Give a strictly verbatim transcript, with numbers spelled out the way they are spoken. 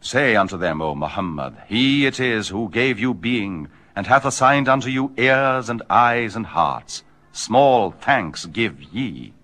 Say unto them, O Muhammad, He it is who gave you being, and hath assigned unto you ears and eyes and hearts. Small thanks give ye.